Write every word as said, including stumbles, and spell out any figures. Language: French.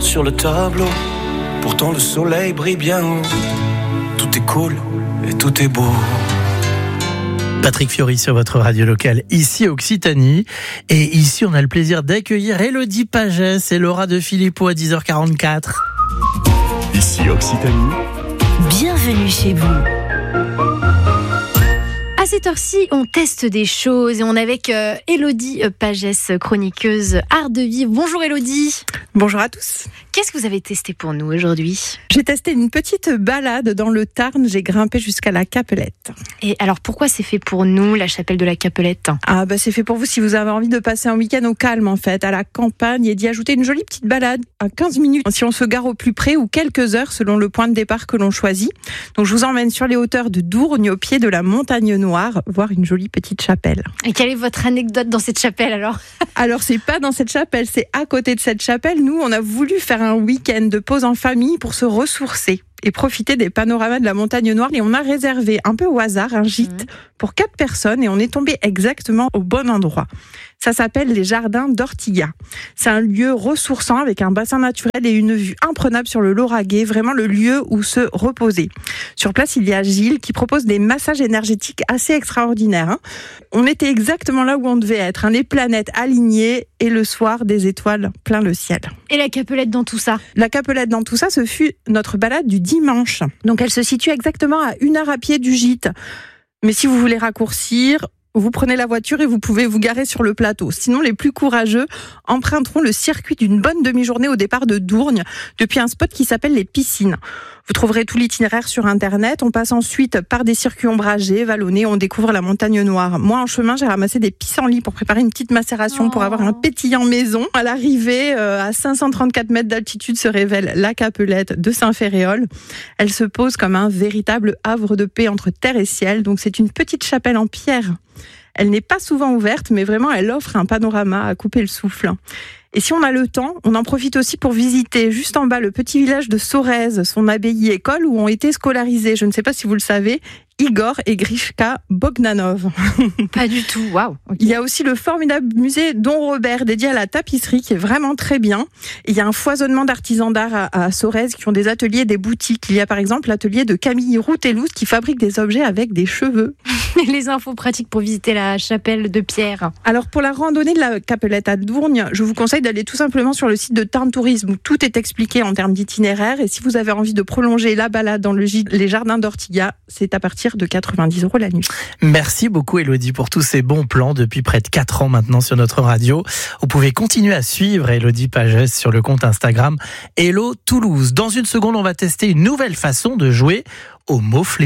sur le tableau. Pourtant le soleil brille bien haut. Tout est cool et tout est beau. Patrick Fiori sur votre radio locale, ici Occitanie. Et ici, on a le plaisir d'accueillir Élodie Pagès et Laura de Philippot à dix heures quarante-quatre. Ici Occitanie. Bienvenue chez vous. À cette heure-ci, on teste des choses et on est avec euh, Élodie Pagès, chroniqueuse art de vivre. Bonjour Élodie. Bonjour à tous. Qu'est-ce que vous avez testé pour nous aujourd'hui ? J'ai testé une petite balade dans le Tarn, j'ai grimpé jusqu'à la Capelette. Et alors pourquoi c'est fait pour nous, la chapelle de la Capelette ? Ah bah c'est fait pour vous si vous avez envie de passer un week-end au calme en fait, à la campagne, et d'y ajouter une jolie petite balade à quinze minutes si on se gare au plus près ou quelques heures selon le point de départ que l'on choisit. Donc je vous emmène sur les hauteurs de Dourgne au pied de la Montagne Noire, voir une jolie petite chapelle. Et quelle est votre anecdote dans cette chapelle alors ? Alors c'est pas dans cette chapelle, c'est à côté de cette chapelle. Nous on a voulu faire un week-end de pause en famille pour se ressourcer et profiter des panoramas de la Montagne Noire. Et on a réservé un peu au hasard un gîte mmh. pour quatre personnes et on est tombé exactement au bon endroit. Ça s'appelle les Jardins d'Ortiga. C'est un lieu ressourçant avec un bassin naturel et une vue imprenable sur le Lauragais, vraiment le lieu où se reposer. Sur place, il y a Gilles qui propose des massages énergétiques assez extraordinaires. Hein. On était exactement là où on devait être, hein, les planètes alignées et le soir, des étoiles plein le ciel. Et la Capelette dans tout ça ? La Capelette dans tout ça, ce fut notre balade du dimanche. Donc elle se situe exactement à une heure à pied du gîte. Mais si vous voulez raccourcir, vous prenez la voiture et vous pouvez vous garer sur le plateau. Sinon, les plus courageux emprunteront le circuit d'une bonne demi-journée au départ de Dourgne, depuis un spot qui s'appelle les Piscines. Vous trouverez tout l'itinéraire sur Internet. On passe ensuite par des circuits ombragés, vallonnés, on découvre la Montagne Noire. Moi, en chemin, j'ai ramassé des pissenlits pour préparer une petite macération, oh. pour avoir un pétillant maison. À l'arrivée, euh, à cinq cent trente-quatre mètres d'altitude, se révèle la Capelette de Saint-Ferréol. Elle se pose comme un véritable havre de paix entre terre et ciel. Donc, c'est une petite chapelle en pierre. Elle n'est pas souvent ouverte, mais vraiment, elle offre un panorama à couper le souffle. Et si on a le temps, on en profite aussi pour visiter juste en bas le petit village de Sorèze, son abbaye-école où ont été scolarisés, je ne sais pas si vous le savez, Igor et Grishka Bogdanov. Pas du tout, waouh. Okay. Il y a aussi le formidable musée Don Robert dédié à la tapisserie qui est vraiment très bien. Et il y a un foisonnement d'artisans d'art à, à Sorèze qui ont des ateliers et des boutiques. Il y a par exemple l'atelier de Camille Routelouz qui fabrique des objets avec des cheveux. Les infos pratiques pour visiter la chapelle de Pierre. Alors pour la randonnée de la Capelette à Dourgne, je vous conseille d'aller tout simplement sur le site de Tarn Tourisme où tout est expliqué en termes d'itinéraire. Et si vous avez envie de prolonger la balade dans le gîte Les Jardins d'Ortiga, c'est à partir de quatre-vingt-dix euros la nuit. Merci beaucoup Élodie pour tous ces bons plans depuis près de quatre ans maintenant sur notre radio. Vous pouvez continuer à suivre Élodie Pagès sur le compte Instagram Hello Toulouse. Dans une seconde, on va tester une nouvelle façon de jouer au mot-fléau.